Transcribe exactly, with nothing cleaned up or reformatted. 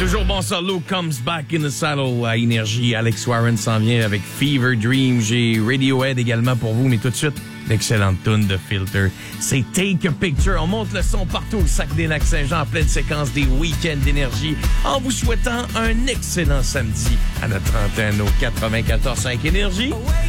Toujours bon solo, Comes Back in the Saddle à Énergie. Alex Warren s'en vient avec Fever Dream. J'ai Radiohead également pour vous, mais tout de suite, l'excellente tune de Filter. C'est Take a Picture. On monte le son partout au Saguenay-Lac-Saint-Jean en pleine séquence des week-ends d'énergie en vous souhaitant un excellent samedi à notre antenne au quatre-vingt-quatorze cinq Énergie.